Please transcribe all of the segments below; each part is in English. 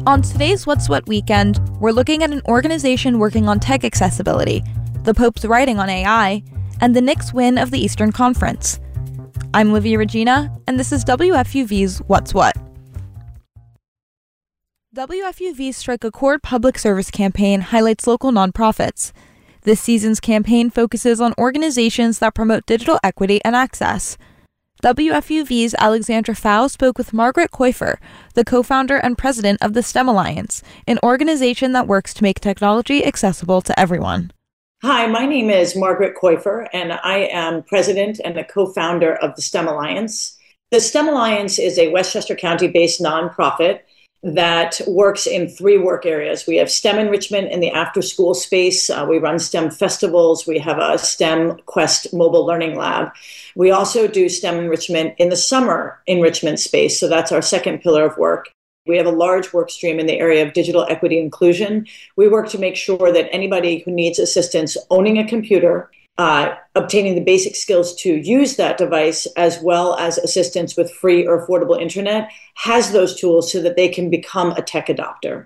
On today's What's What Weekend, we're looking at an organization working on tech accessibility, the Pope's writing on AI, and the Knicks' win of the Eastern Conference. I'm Livia Regina, and this is WFUV's What's What. WFUV's Strike a Chord public service campaign highlights local nonprofits. This season's campaign focuses on organizations that promote digital equity and access. WFUV's Alexandra Fao spoke with Margaret Koifer, the co-founder and president of the STEM Alliance, an organization that works to make technology accessible to everyone. Hi, my name is Margaret Koifer, and I am president and a co-founder of the STEM Alliance. The STEM Alliance is a Westchester County-based nonprofit that works in three work areas. We have STEM enrichment in the after-school space. We run STEM festivals. We have a STEM Quest mobile learning lab. We also do STEM enrichment in the summer enrichment space. So that's our second pillar of work. We have a large work stream in the area of digital equity inclusion. We work to make sure that anybody who needs assistance owning a computer, obtaining the basic skills to use that device, as well as assistance with free or affordable internet, has those tools so that they can become a tech adopter.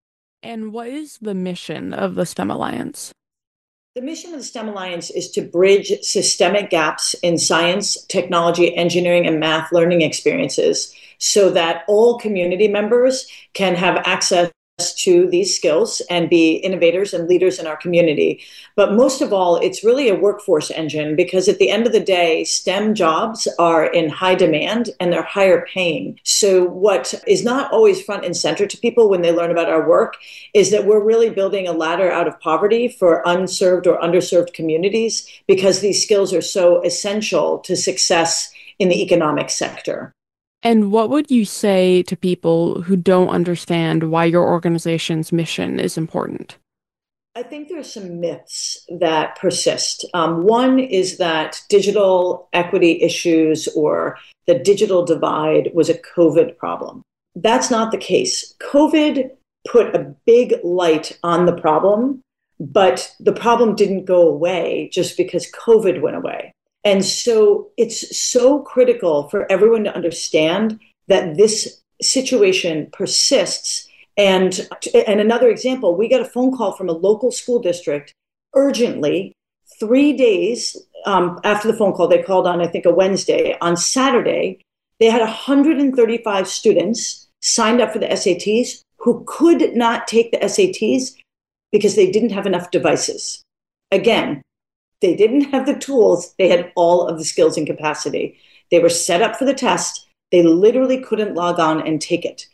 And what is the mission of the STEM Alliance? The mission of the STEM Alliance is to bridge systemic gaps in science, technology, engineering, and math learning experiences so that all community members can have access to these skills and be innovators and leaders in our community. But most of all, it's really a workforce engine because at the end of the day, STEM jobs are in high demand and they're higher paying. So what is not always front and center to people when they learn about our work is that we're really building a ladder out of poverty for unserved or underserved communities because these skills are so essential to success in the economic sector. And what would you say to people who don't understand why your organization's mission is important? I think there are some myths that persist. One is that digital equity issues or the digital divide was a COVID problem. That's not the case. COVID put a big light on the problem, but the problem didn't go away just because COVID went away. And so it's so critical for everyone to understand that this situation persists. And another example, we got a phone call from a local school district urgently, 3 days after the phone call. They called on, I think, a Wednesday. On Saturday, they had 135 students signed up for the SATs who could not take the SATs because they didn't have enough devices. Again, they didn't have the tools. They had all of the skills and capacity. They were set up for the test. They literally couldn't log on and take it.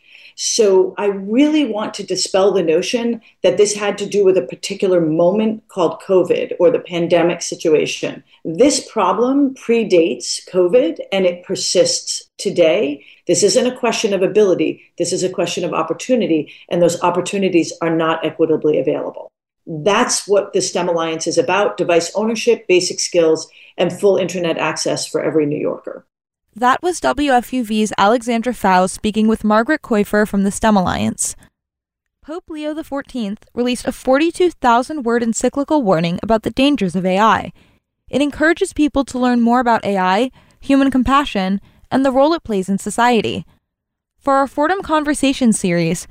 So I really want to dispel the notion that this had to do with a particular moment called COVID or the pandemic situation. This problem predates COVID and it persists today. This isn't a question of ability. This is a question of opportunity, and those opportunities are not equitably available. That's what the STEM Alliance is about: device ownership, basic skills, and full internet access for every New Yorker. That was WFUV's Alexandra Fao speaking with Margaret Koifer from the STEM Alliance. Pope Leo XIV released a 42,000-word encyclical warning about the dangers of AI. It encourages people to learn more about AI, human compassion, and the role it plays in society. For our Fordham Conversation series,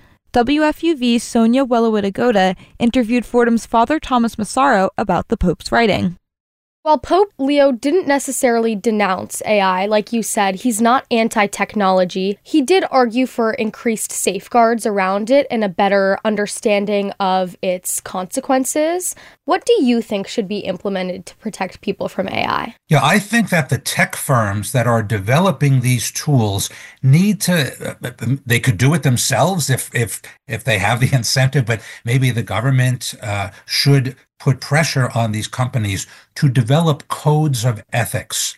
WFUV's Sonia Welowitagota interviewed Fordham's Father Thomas Massaro about the Pope's writing. While Pope Leo didn't necessarily denounce AI, like you said, he's not anti-technology. He did argue for increased safeguards around it and a better understanding of its consequences. What do you think should be implemented to protect people from AI? Yeah, I think that the tech firms that are developing these tools need to, they could do it themselves if they have the incentive, but maybe the government should put pressure on these companies to develop codes of ethics.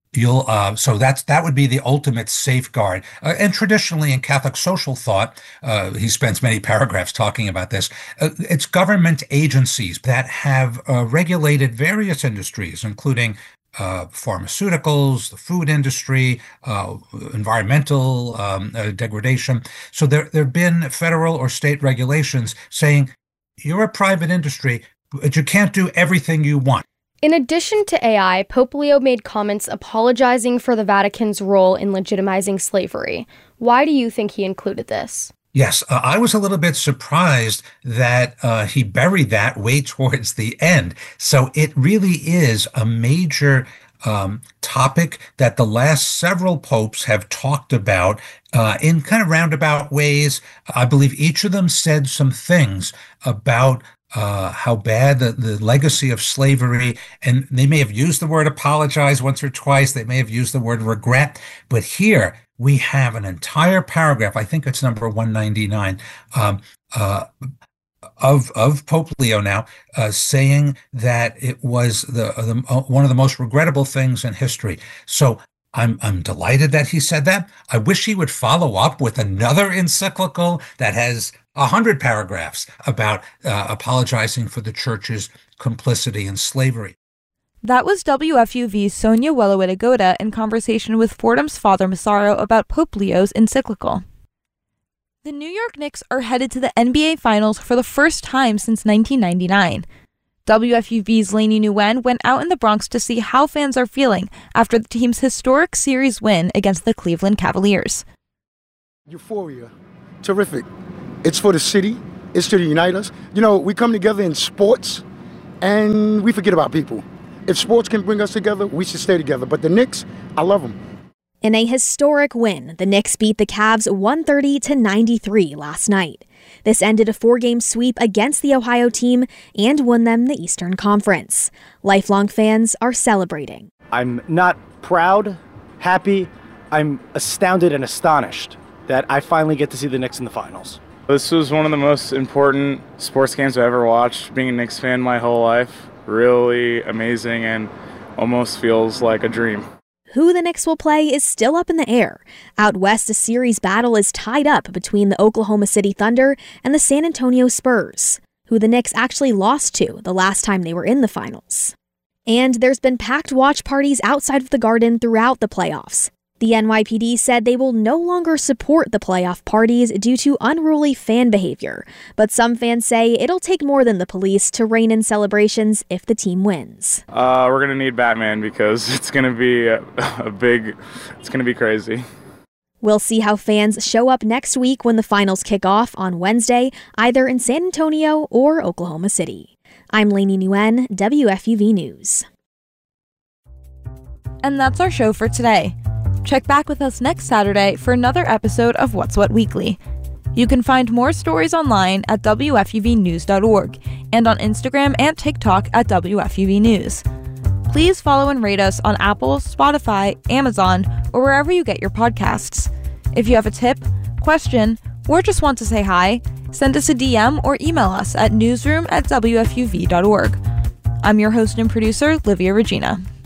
So that would be the ultimate safeguard. And traditionally in Catholic social thought, he spends many paragraphs talking about this. It's government agencies that have regulated various industries, including pharmaceuticals, the food industry, environmental degradation. So there have been federal or state regulations saying you're a private industry, but you can't do everything you want. In addition to AI, Pope Leo made comments apologizing for the Vatican's role in legitimizing slavery. Why do you think he included this? Yes, I was a little bit surprised that he buried that way towards the end. So it really is a major topic that the last several popes have talked about in kind of roundabout ways. I believe each of them said some things about how bad the legacy of slavery, and they may have used the word apologize once or twice. They may have used the word regret, but here we have an entire paragraph. I think it's number 199 of Pope Leo now, saying that it was one of the most regrettable things in history. So I'm delighted that he said that. I wish he would follow up with another encyclical that has 100 paragraphs about apologizing for the church's complicity in slavery. That was WFUV's Sonia Welowitz-Agoda in conversation with Fordham's Father Massaro about Pope Leo's encyclical. The New York Knicks are headed to the NBA Finals for the first time since 1999. WFUV's Lainey Nguyen went out in the Bronx to see how fans are feeling after the team's historic series win against the Cleveland Cavaliers. Euphoria. Terrific. It's for the city. It's to unite us. You know, we come together in sports and we forget about people. If sports can bring us together, we should stay together. But the Knicks, I love them. In a historic win, the Knicks beat the Cavs 130-93 last night. This ended a 4-game sweep against the Ohio team and won them the Eastern Conference. Lifelong fans are celebrating. I'm not proud, happy. I'm astounded and astonished that I finally get to see the Knicks in the finals. This was one of the most important sports games I've ever watched. Being a Knicks fan my whole life, really amazing and almost feels like a dream. Who the Knicks will play is still up in the air. Out west, a series battle is tied up between the Oklahoma City Thunder and the San Antonio Spurs, who the Knicks actually lost to the last time they were in the finals. And there's been packed watch parties outside of the Garden throughout the playoffs. The NYPD said they will no longer support the playoff parties due to unruly fan behavior, but some fans say it'll take more than the police to rein in celebrations if the team wins. We're going to need Batman because it's going to be it's going to be crazy. We'll see how fans show up next week when the finals kick off on Wednesday, either in San Antonio or Oklahoma City. I'm Lainey Nguyen, WFUV News. And that's our show for today. Check back with us next Saturday for another episode of What's What Weekly. You can find more stories online at WFUVnews.org and on Instagram and TikTok at WFUV News. Please follow and rate us on Apple, Spotify, Amazon, or wherever you get your podcasts. If you have a tip, question, or just want to say hi, send us a DM or email us at newsroom@wfuv.org. I'm your host and producer, Livia Regina.